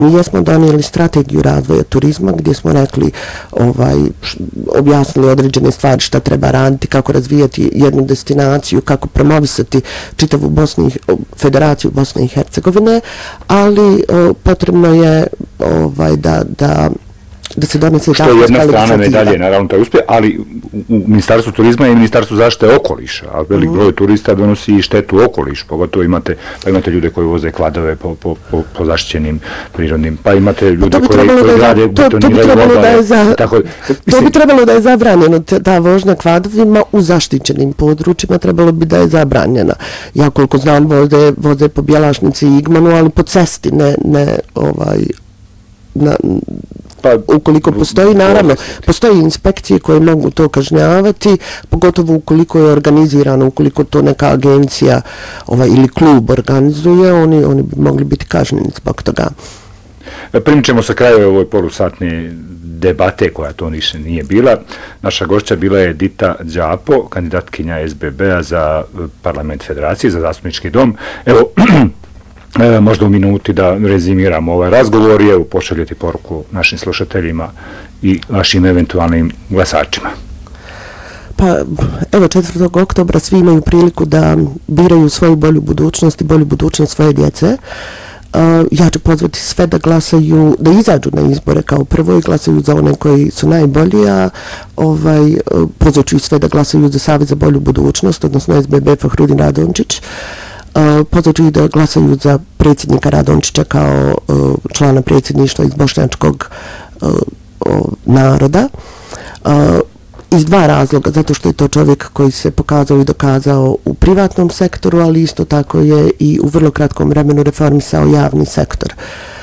Mi jesmo donijeli strategiju razvoja turizma gdje smo rekli, objasnili određene stvari šta treba raditi, kako razvijati jednu destinaciju, kako promovisati čitavu Federaciju Bosne i Hercegovine, ali potrebno je da se donese što je jedna strana medalje, naravno to je uspjeh, ali u Ministarstvu turizma i Ministarstvu zaštite okoliša, a velik broj turista donosi i štetu okoliš, pogotovo imate ljude koji voze kvadove po zaštićenim prirodnim, pa imate ljude koji rade betoniraju obale. To bi trebalo da je zabranjeno, ta vožnja kvadovima u zaštićenim područjima, trebalo bi da je zabranjena. Ja koliko znam voze po Bjelašnici i Igmanu, ali po cesti, ukoliko postoji, naravno, postoji inspekcije koje mogu to kažnjavati, pogotovo ukoliko je organizirano, ukoliko to neka agencija ili klub organizuje, oni bi mogli biti kažnjeni zbog toga. Primičemo sa kraju ovoj polusatne debate koja to nije bila. Naša gošća bila je Dita Đapo, kandidatkinja SBB-a za parlament federacije, za zastupnički dom. Evo, možda u minuti da rezimiramo ovaj razgovor i pošaljeti poruku našim slušateljima i vašim eventualnim glasačima. Pa evo 4. oktobra svi imaju priliku da biraju svoju bolju budućnost i bolju budućnost svoje djece. Ja ću pozvati sve da glasaju, da izađu na izbore kao prvo i glasaju za one koji su najbolji, a pozvat ću i sve da glasaju za Savez za bolju budućnost, odnosno SBB Fahrudin Radončić. Pozvat ću ih da glasaju za predsjednika Radončića kao člana predsjedništva iz bošnjačkog naroda. Iz dva razloga, zato što je to čovjek koji se pokazao i dokazao u privatnom sektoru, ali isto tako je i u vrlo kratkom vremenu reformisao javni sektor.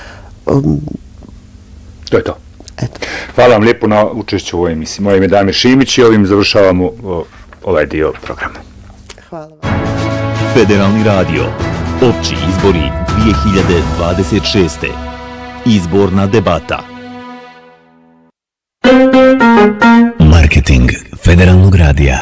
To je to. Hvala vam lijepo na učešću u ovoj emisiji. Moje ime je Damir Šimić i ovim završavamo ovaj dio programa. Hvala vam. Federalni radio. Opći izbori 2026. Izborna debata. Marketing Federalnog radija.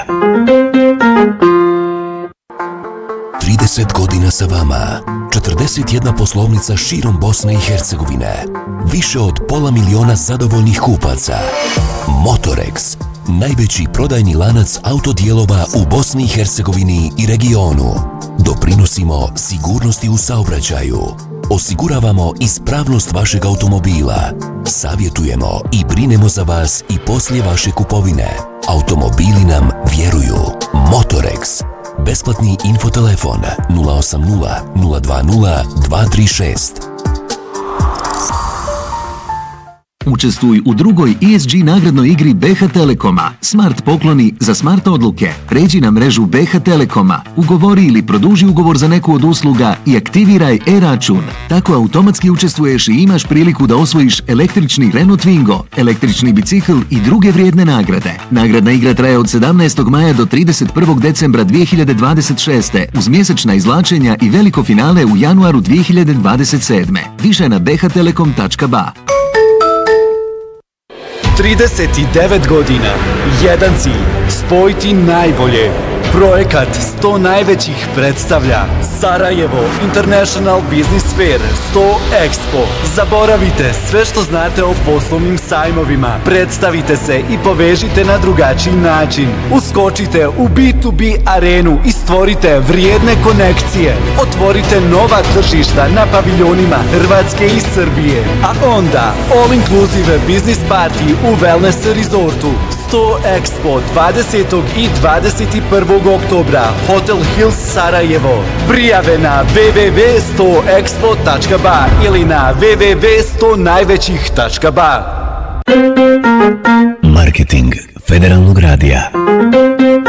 30 godina sa vama. 41 poslovnica širom Bosne i Hercegovine. Više od 500 000 zadovoljnih kupaca. Motorex. Najveći prodajni lanac autodijelova u Bosni i Hercegovini i regionu. Doprinosimo sigurnosti u saobraćaju. Osiguravamo ispravnost vašeg automobila. Savjetujemo i brinemo za vas i poslije vaše kupovine. Automobili nam vjeruju. Motorex. Besplatni infotelefon 080 020 236. Učestvuj u drugoj ESG nagradnoj igri BH Telekoma. Smart pokloni za smart odluke. Pređi na mrežu BH Telekoma. Ugovori ili produži ugovor za neku od usluga i aktiviraj e-račun. Tako automatski učestvuješ i imaš priliku da osvojiš električni Renault Twingo, električni bicikl i druge vrijedne nagrade. Nagradna igra traje od 17. maja do 31. decembra 2026. uz mjesečna izvlačenja i veliko finale u januaru 2027. Više na bhtelekom.ba. 39 godina, jedan cilj, spojiti najbolje. Projekat 100 najvećih predstavlja Sarajevo International Business Fair 100 Expo. Zaboravite sve što znate o poslovnim sajmovima. Predstavite se i povežite na drugačiji način. Uskočite u B2B arenu i stvorite vrijedne konekcije. Otvorite nova tržišta na paviljonima Hrvatske i Srbije. A onda all inclusive business party u Wellness Resortu. 100 Expo 20. i 21. oktobra, Hotel Hills Sarajevo. Prijave na www.100expo.ba ili na www.100najvećih.ba. Marketing Federalnog radija.